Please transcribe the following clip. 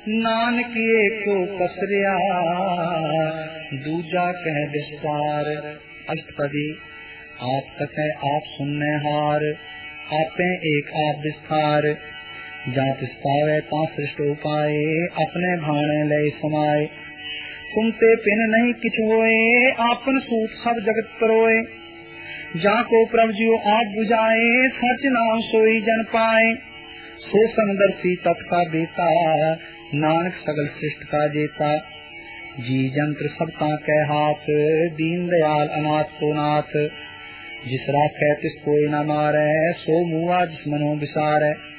नानक एको कसरिया दूजा कह विस्तार। अष्टपदी। आप कथे आप सुनने हार, आपे एक आप विस्तार। जात पावे ता सृष्ट उपाय, अपने भाणे लय समाये। सुनते पिन नहीं किछ होए, आपन सूत सब जगत परोए। जाको प्रभु जियो आप बुझाए, सच नाम सोई जन पाए। सो समदर्शी तत्का बेता, नानक सगल सृष्ट का जेता। जी जंत्र सबका कह हाथ, दीन दयाल अनाथ को नाथ। जिस राखे तिस कोई न मारे, सो मुआ जिस मनो विसारे।